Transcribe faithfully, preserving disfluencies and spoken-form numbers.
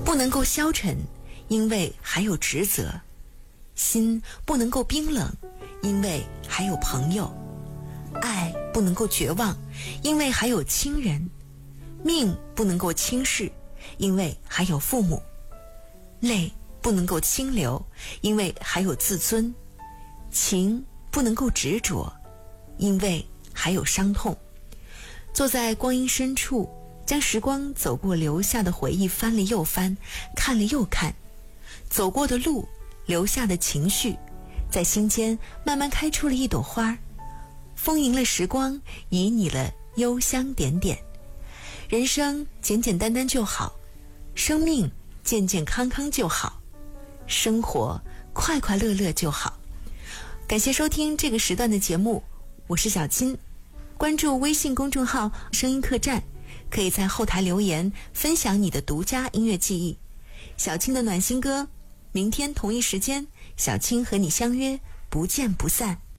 不能够消沉，因为还有职责；心不能够冰冷，因为还有朋友；爱不能够绝望，因为还有亲人；命不能够轻视，因为还有父母；泪不能够清流，因为还有自尊；情不能够执着，因为还有伤痛。坐在光阴深处，将时光走过留下的回忆翻了又翻，看了又看，走过的路，留下的情绪，在心间慢慢开出了一朵花，丰盈了时光，旖旎了幽香点点。人生简简单单就好，生命健健康康就好，生活快快乐乐就好。感谢收听这个时段的节目，我是小金。关注微信公众号声音客栈，可以在后台留言分享你的独家音乐记忆。小青的暖心歌，明天同一时间，小青和你相约，不见不散。